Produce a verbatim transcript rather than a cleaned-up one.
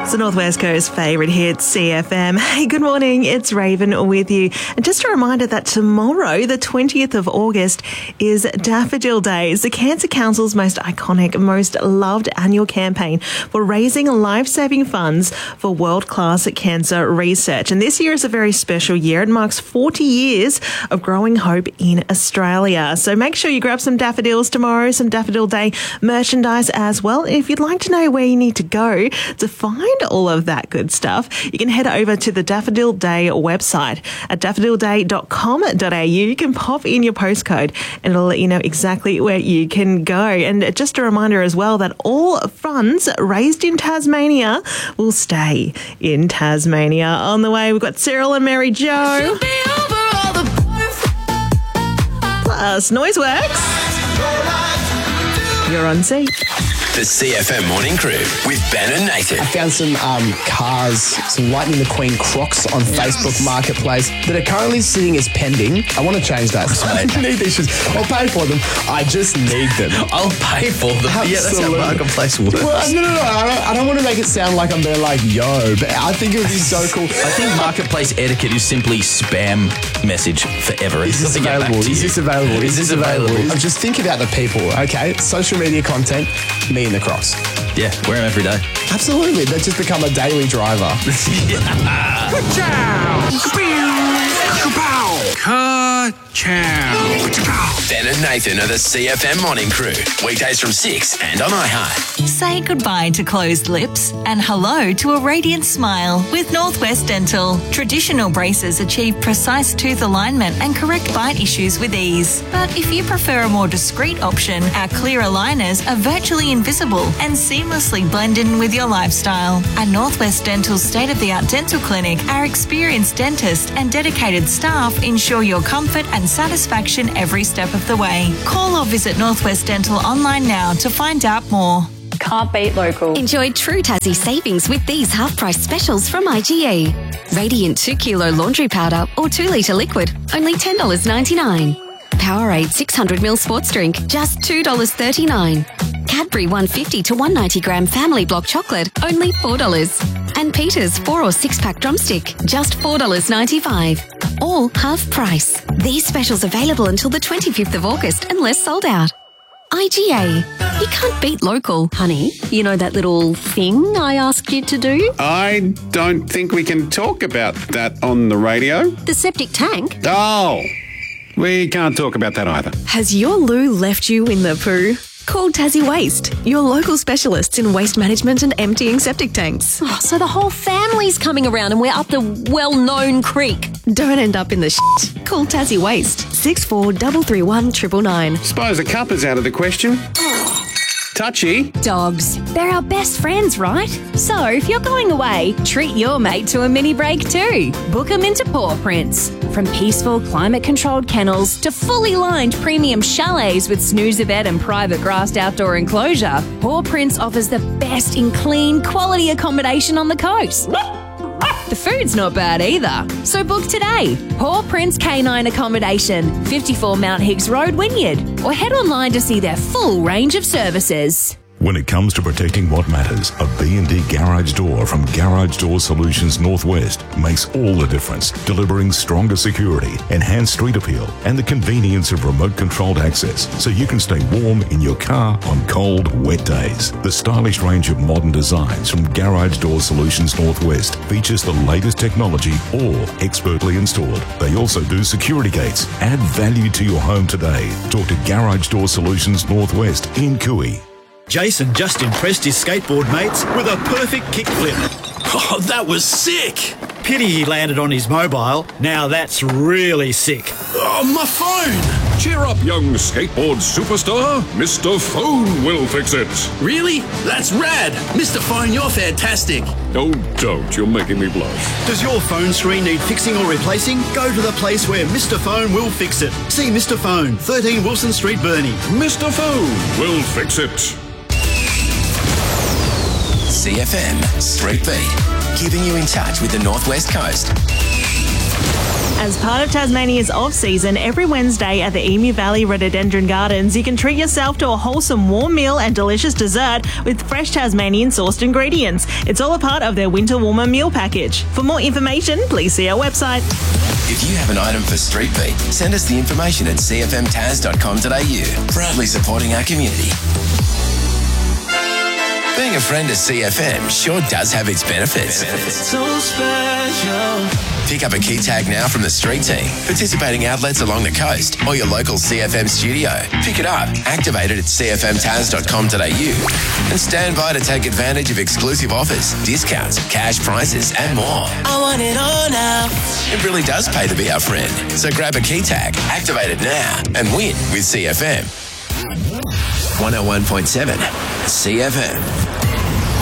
It's the Northwest Coast favourite hit, C F M. Hey, good morning. It's Raven with you. And just a reminder that tomorrow, the twentieth of August, is Daffodil Day. It's the Cancer Council's most iconic, most loved annual campaign for raising life-saving funds for world-class cancer research. And this year is a very special year. It marks forty years of growing hope in Australia. So make sure you grab some daffodils tomorrow, some Daffodil Day merchandise as well. If you'd like to know where you need to go to find all of that good stuff, you can head over to the Daffodil Day website at daffodil day dot com dot a u. You can pop in your postcode and it'll let you know exactly where you can go. And just a reminder as well that all funds raised in Tasmania will stay in Tasmania. On the way, we've got Cyril and Mary Jo. Plus Noiseworks. You're on C. The C F M Morning Crew with Ben and Nathan. I found some um, cars, some Lightning McQueen Crocs on Facebook Marketplace that are currently sitting as pending. I want to change that. I need these shoes. I'll pay for them. I just need them. I'll pay for them. Absolutely. Yeah, that's how Marketplace works. Well, no, no, no. I don't, I don't want to make it sound like I'm being like, yo, but I think it would be so cool. I think Marketplace etiquette is simply spam message forever. Is this available? Is this available? Is this available? I'm just think about the people, okay? Social media content, me and the Crocs. Yeah, wear them every day. Absolutely. They've just become a daily driver. Ben and Nathan are the C F M Morning Crew. Weekdays from six and on iHeart. Say goodbye to closed lips and hello to a radiant smile with Northwest Dental. Traditional braces achieve precise tooth alignment and correct bite issues with ease. But if you prefer a more discreet option, our clear aligners are virtually invisible and seamlessly blend in with your lifestyle. At Northwest Dental's state-of-the-art dental clinic, our experienced dentists and dedicated staff ensure your comfort and satisfaction every step of the way. Call or visit Northwest Dental online now to find out more. Can't beat local. Enjoy true Tassie savings with these half-price specials from I G A. Radiant two kilo laundry powder or two litre liquid, only ten dollars ninety-nine. Powerade six hundred milliliter sports drink, just two dollars thirty-nine. Cadbury one hundred fifty to one hundred ninety gram family block chocolate, only four dollars. And Peter's four or six pack drumstick, just four dollars ninety-five. All half price. These specials available until the twenty-fifth of August unless sold out. I G A. You can't beat local. Honey, you know that little thing I asked you to do? I don't think we can talk about that on the radio. The septic tank? Oh, we can't talk about that either. Has your loo left you in the poo? Call Tassie Waste, your local specialists in waste management and emptying septic tanks. Oh, so the whole family's coming around and we're up the well-known creek. Don't end up in the shit. Call Tassie Waste, six four three three one, nine nine nine. Suppose a cup is out of the question. Touchy. Dogs. They're our best friends, right? So if you're going away, treat your mate to a mini break too. Book them into Paw Prints. From peaceful, climate-controlled kennels to fully lined premium chalets with snoozer bed and private grassed outdoor enclosure, Paw Prints offers the best in clean, quality accommodation on the coast. The food's not bad either. So book today. Paw Prints Canine Accommodation, fifty-four Mount Higgs Road, Wynyard. Or head online to see their full range of services. When it comes to protecting what matters, a B and D garage door from Garage Door Solutions Northwest makes all the difference, delivering stronger security, enhanced street appeal, and the convenience of remote-controlled access so you can stay warm in your car on cold, wet days. The stylish range of modern designs from Garage Door Solutions Northwest features the latest technology, all expertly installed. They also do security gates. Add value to your home today. Talk to Garage Door Solutions Northwest in Cooey. Jason just impressed his skateboard mates with a perfect kickflip. Oh, that was sick! Pity he landed on his mobile. Now that's really sick. Oh, my phone! Cheer up, young skateboard superstar. Mister Phone will fix it. Really? That's rad! Mister Phone, you're fantastic. Oh, don't. You're making me blush. Does your phone screen need fixing or replacing? Go to the place where Mister Phone will fix it. See Mister Phone, thirteen Wilson Street, Burnie. Mister Phone will fix it. C F M Street Beat, keeping you in touch with the Northwest Coast. As part of Tasmania's off-season, every Wednesday at the Emu Valley Rhododendron Gardens, you can treat yourself to a wholesome warm meal and delicious dessert with fresh Tasmanian-sourced ingredients. It's all a part of their Winter Warmer meal package. For more information, please see our website. If you have an item for Street Beat, send us the information at c f m tas dot com dot a u. Proudly supporting our community. Being a friend of C F M sure does have its benefits. So special. Pick up a key tag now from the street team, participating outlets along the coast, or your local C F M studio. Pick it up, activate it at c f m tas dot com dot a u, and stand by to take advantage of exclusive offers, discounts, cash prizes, and more. I want it all now. It really does pay to be our friend. So grab a key tag, activate it now, and win with C F M. one oh one point seven C F M.